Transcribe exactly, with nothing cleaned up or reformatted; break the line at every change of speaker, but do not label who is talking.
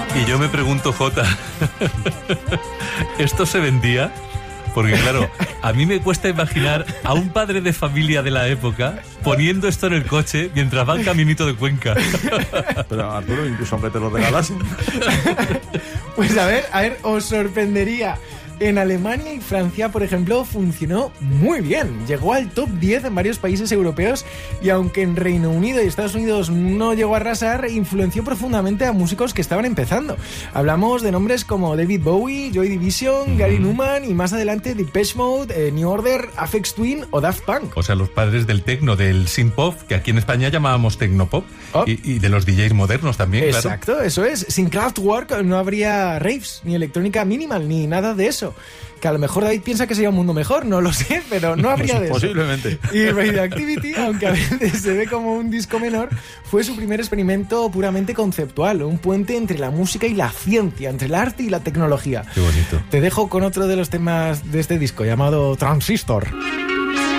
Y yo me pregunto, Jota, ¿esto se vendía? Porque claro, a mí me cuesta imaginar a un padre de familia de la época poniendo esto en el coche mientras van caminito de Cuenca.
Pero Arturo, incluso aunque te lo regalasen.
Pues a ver, a ver, os sorprendería. En Alemania y Francia, por ejemplo, funcionó muy bien. Llegó al top diez en varios países europeos y aunque en Reino Unido y Estados Unidos no llegó a arrasar, influenció profundamente a músicos que estaban empezando. Hablamos de nombres como David Bowie, Joy Division, Gary Numan y más adelante Depeche Mode, eh, New Order, Aphex Twin o Daft Punk.
O sea, los padres del techno, del synth-pop, que aquí en España llamábamos tecnopop,
oh.
y, y de los D Js modernos también,
Exacto,
claro.
Eso es. Sin Kraftwerk no habría raves, ni electrónica minimal, ni nada de eso. Que a lo mejor David piensa que sería un mundo mejor, no lo sé, pero no habría
pues
de eso.
Posiblemente.
Y Radioactivity, aunque a veces se ve como un disco menor, fue su primer experimento puramente conceptual, un puente entre la música y la ciencia, entre el arte y la tecnología.
Qué bonito.
Te dejo con otro de los temas de este disco, llamado Transistor.